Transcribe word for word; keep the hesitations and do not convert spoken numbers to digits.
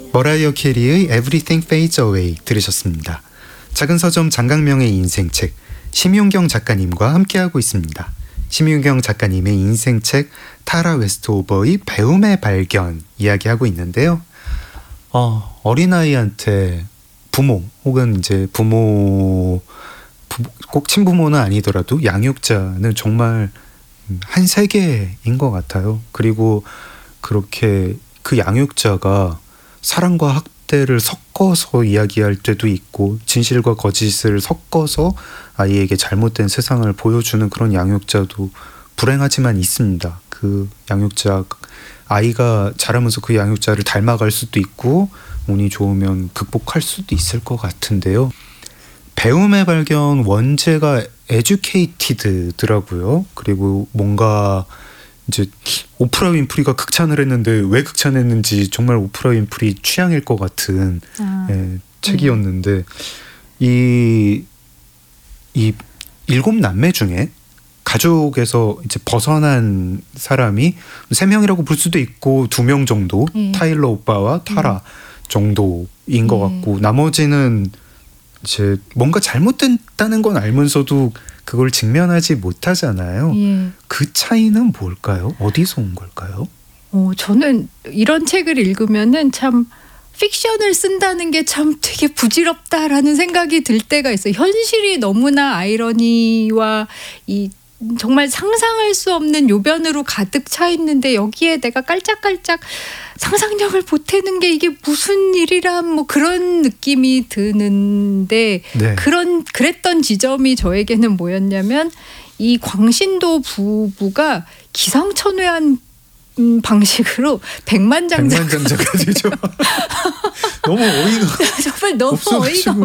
머라이어 캐리의 Everything Fades Away 들으셨습니다. 작은 서점 장강명의 인생책, 심윤경 작가님과 함께하고 있습니다. 심윤경 작가님의 인생책 타라 웨스트오버의 배움의 발견 이야기하고 있는데요. 어, 어린아이한테 부모 혹은 이제 부모, 부, 꼭 친부모는 아니더라도 양육자는 정말 한 세계인 것 같아요. 그리고 그렇게 그 양육자가 사랑과 학대를 섞어서 이야기할 때도 있고 진실과 거짓을 섞어서 아이에게 잘못된 세상을 보여주는 그런 양육자도 불행하지만 있습니다. 그 양육자, 아이가 자라면서 그 양육자를 닮아갈 수도 있고 운이 좋으면 극복할 수도 있을 것 같은데요. 배움의 발견 원제가 에듀케이티드더라고요. 그리고 뭔가 이제 오프라 윈프리가 극찬을 했는데 왜 극찬했는지 정말 오프라 윈프리 취향일 것 같은 아, 예, 책이었는데 음. 이, 이 일곱 남매 중에 가족에서 이제 벗어난 사람이 세 명이라고 볼 수도 있고 두 명 정도 예. 타일러 오빠와 타라 음. 정도인 것 예. 같고 나머지는 이제 뭔가 잘못됐다는 건 알면서도 그걸 직면하지 못하잖아요. 예. 그 차이는 뭘까요? 어디서 온 걸까요? 어, 저는 이런 책을 읽으면은 참 픽션을 쓴다는 게 참 되게 부질없다라는 생각이 들 때가 있어요. 현실이 너무나 아이러니와 이 정말 상상할 수 없는 요변으로 가득 차 있는데 여기에 내가 깔짝깔짝 상상력을 보태는 게 이게 무슨 일이란 뭐 그런 느낌이 드는데 네. 그런 그랬던 지점이 저에게는 뭐였냐면 이 광신도 부부가 기상천외한 음, 방식으로 백만장자가 백만장자가 되죠. 너무 어이가 정말 너무 어이가 없는